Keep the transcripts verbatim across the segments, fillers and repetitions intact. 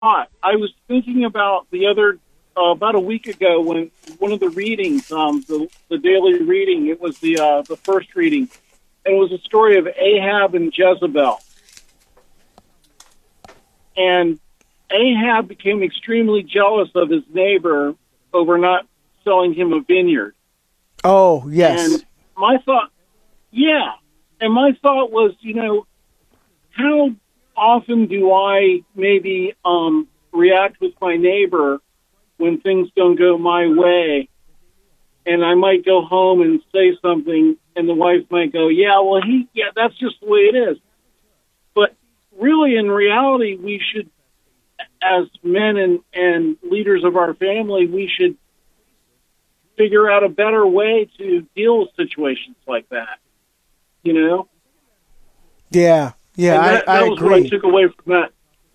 thought. I was thinking about the other, uh, about a week ago when one of the readings, um, the, the daily reading, it was the uh, the first reading, and it was a story of Ahab and Jezebel. And Ahab became extremely jealous of his neighbor over not selling him a vineyard. Oh, yes. And my thought, yeah. And my thought was, you know, how often do I maybe um, react with my neighbor when things don't go my way? And I might go home and say something, and the wife might go, yeah, well, he, yeah, that's just the way it is. But really, in reality, we should, as men and, and leaders of our family, we should figure out a better way to deal with situations like that. You know? Yeah, yeah, and that, I, I that was agree. what I took away from that.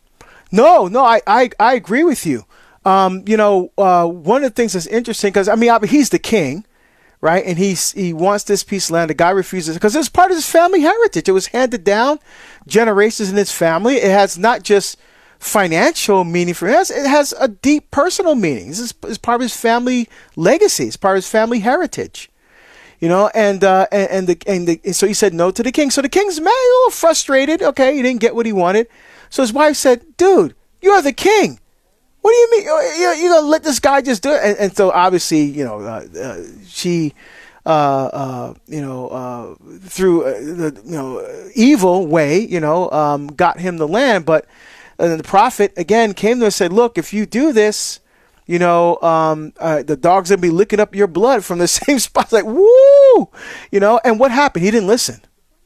No, no, I, I, I agree with you. Um, you know, uh, one of the things that's interesting, because, I mean, I, he's the king, right? And he's, he wants this piece of land. The guy refuses, because it's part of his family heritage. It was handed down generations in his family. It has not just financial meaning for him. It has, it has a deep personal meaning. This is, is part of his family legacy. It's part of his family heritage. You know, and uh, and and, the, and, the, and so he said no to the king. So the king's mad, a little frustrated. Okay, he didn't get what he wanted. So his wife said, "Dude, you're the king. What do you mean? You're, you're gonna let this guy just do it?" And, and so obviously, you know, uh, uh, she, uh, uh, you know, uh, through uh, the you know evil way, you know, um, got him the land. But uh, the prophet again came to him and said, "Look, if you do this, you know, um, uh, the dog's going to be licking up your blood from the same spot." Like, woo! You know, and what happened? He didn't listen,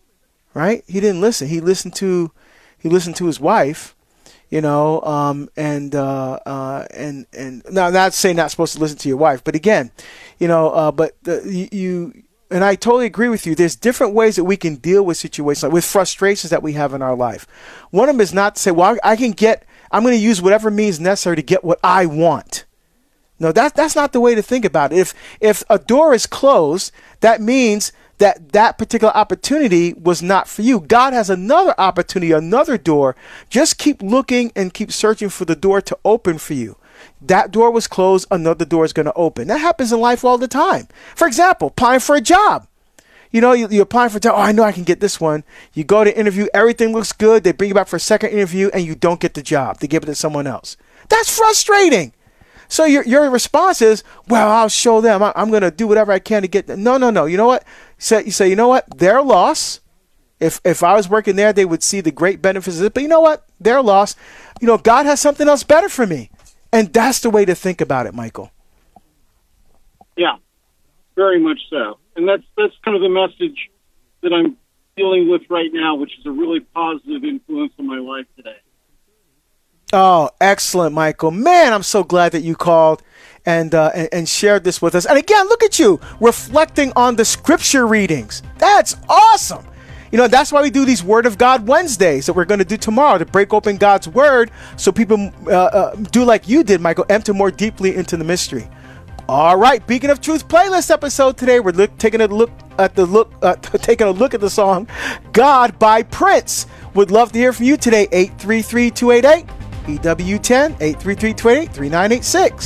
right? He didn't listen. He listened to, he listened to his wife, you know, um, and, uh, uh, and, and now I'm not saying not supposed to listen to your wife, but again, you know, uh, but the, you, you, and I totally agree with you. There's different ways that we can deal with situations, like with frustrations that we have in our life. One of them is not to say, well, I can get, I'm going to use whatever means necessary to get what I want. No, that, that's not the way to think about it. If if a door is closed, that means that that particular opportunity was not for you. God has another opportunity, another door. Just keep looking and keep searching for the door to open for you. That door was closed, another door is going to open. That happens in life all the time. For example, applying for a job. You know, you, you're applying for a job. Oh, I know I can get this one. You go to interview, everything looks good. They bring you back for a second interview, and you don't get the job. They give it to someone else. That's frustrating. So your your response is, well, I'll show them. I, I'm going to do whatever I can to get them. No, no, no. You know what? You say, you say, you know what? Their loss. If if I was working there, they would see the great benefits of it. But you know what? Their loss. You know, God has something else better for me. And that's the way to think about it, Michael. Yeah, very much so. And that's that's kind of the message that I'm dealing with right now, which is a really positive influence on my life today. Oh, excellent, Michael. Man, I'm so glad that you called and, uh, and and shared this with us. And again, look at you reflecting on the scripture readings. That's awesome. You know, that's why we do these Word of God Wednesdays that we're going to do tomorrow to break open God's Word so people uh, uh, do like you did, Michael, enter more deeply into the mystery. All right, Beacon of Truth playlist episode today. We're look, taking a look at the look, uh, taking a look at the song "God" by Prince. Would love to hear from you today. eight three three, two eight eight E W ten, eight three three, two eight eight, three nine eight six.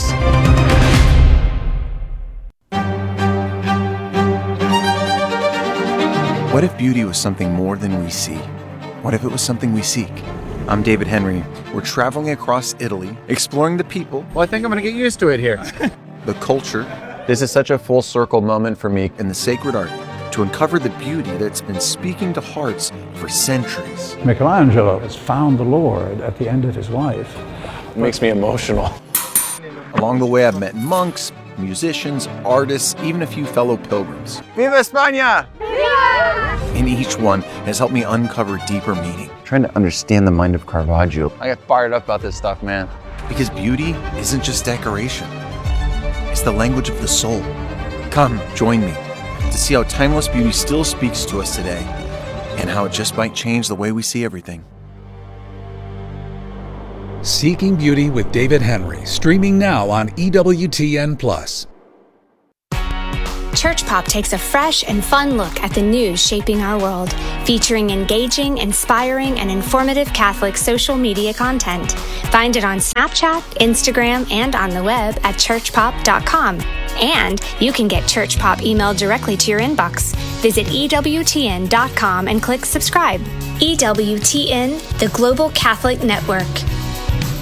What if beauty was something more than we see? What if it was something we seek? I'm David Henry. We're traveling across Italy, exploring the people. Well, I think I'm going to get used to it here. The culture. This is such a full circle moment for me. And the sacred art to uncover the beauty that's been speaking to hearts for centuries. Michelangelo has found the Lord at the end of his life. It makes me emotional. Along the way, I've met monks, musicians, artists, even a few fellow pilgrims. Viva España! And each one has helped me uncover deeper meaning. Trying to understand the mind of Caravaggio. I get fired up about this stuff, man. Because beauty isn't just decoration. It's the language of the soul. Come, join me to see how timeless beauty still speaks to us today and how it just might change the way we see everything. Seeking Beauty with David Henry, streaming now on E W T N plus. Church Pop takes a fresh and fun look at the news shaping our world, featuring engaging, inspiring, and informative Catholic social media content. Find it on Snapchat, Instagram, and on the web at church pop dot com. And you can get Church Pop emailed directly to your inbox. Visit E W T N dot com and click subscribe. E W T N, the Global Catholic Network.